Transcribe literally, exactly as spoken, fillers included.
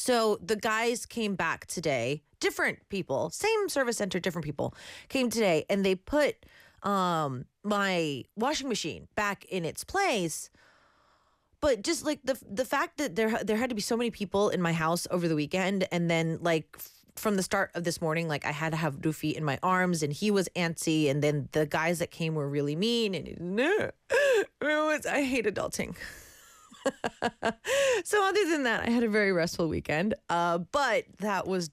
So the guys came back today, different people, same service center, different people came today, and they put um, my washing machine back in its place. But just like the the fact that there there had to be so many people in my house over the weekend, and then like f- from the start of this morning, like I had to have Doofy in my arms, and he was antsy, and then the guys that came were really mean, and no, it was, I hate adulting. So other than that, I had a very restful weekend. Uh, but that was